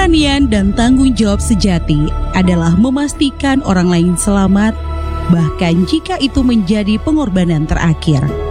Keberanian dan tanggung jawab sejati adalah memastikan orang lain selamat, bahkan jika itu menjadi pengorbanan terakhir.